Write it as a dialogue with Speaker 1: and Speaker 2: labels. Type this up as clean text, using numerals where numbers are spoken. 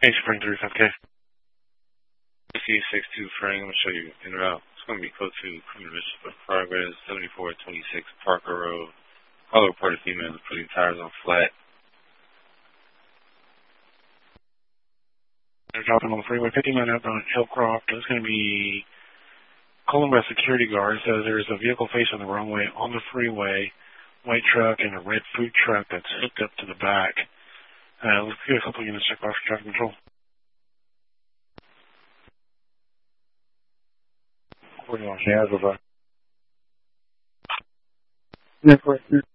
Speaker 1: Hey, Spring 35K. C62 Frank, I'm going to show you in route. It's going to be close to criminal mischief progress, 7426 Parker Road. All reported females putting tires on flat. They're dropping on the freeway, 50 minutes on Hillcroft. There's going to be calling by security guard. Says there's a vehicle facing the wrong way on the freeway, white truck and a red food truck that's hooked up to the back. Let's get a couple units check off traffic control. What do you want? Yeah, over. Yeah, correct.